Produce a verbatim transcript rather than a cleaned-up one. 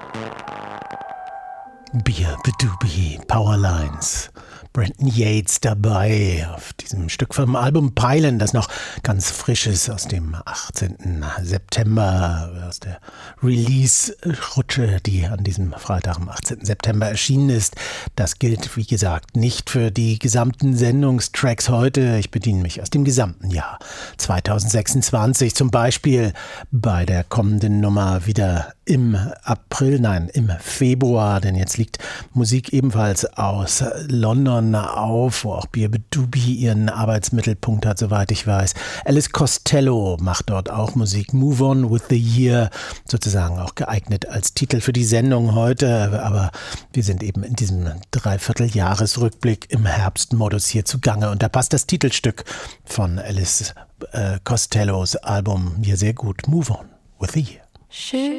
Beer Bedoobie, Powerlines. Brenton Yates dabei auf diesem Stück vom Album Peilen, das noch ganz frisch ist aus dem achtzehnten September, aus der Release-Rutsche, die an diesem Freitag, am achtzehnten September erschienen ist. Das gilt, wie gesagt, nicht für die gesamten Sendungstracks heute. Ich bediene mich aus dem gesamten Jahr zweitausendsechsundzwanzig, zum Beispiel bei der kommenden Nummer wieder im April, nein, im Februar, denn jetzt liegt Musik ebenfalls aus London auf, wo auch Beer Bedoobie ihren Arbeitsmittelpunkt hat, soweit ich weiß. Alice Costello macht dort auch Musik. Move On with the Year, sozusagen auch geeignet als Titel für die Sendung heute, aber wir sind eben in diesem Dreivierteljahresrückblick im Herbstmodus hier zugange und da passt das Titelstück von Alice äh, Costellos Album hier sehr gut. Move On with the Year. She